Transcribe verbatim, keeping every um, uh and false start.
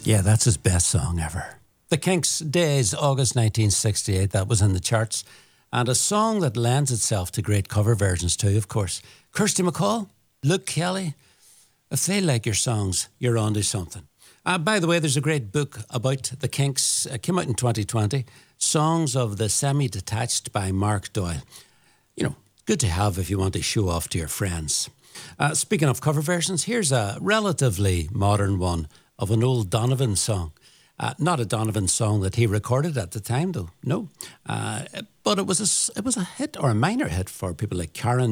Yeah, that's his best song ever. The Kinks' Days, August nineteen sixty-eight, that was in the charts. And a song that lends itself to great cover versions too, of course. Kirsty MacColl, Luke Kelly, if they like your songs, you're onto something. Uh, by the way, there's a great book about the Kinks. It came out in twenty twenty. Songs of the Semi-Detached by Mark Doyle. You know, good to have if you want to show off to your friends. Uh, speaking of cover versions, here's a relatively modern one of an old Donovan song. Uh, not a Donovan song that he recorded at the time, though. No. Uh, but it was a, it was a hit, or a minor hit, for people like Karen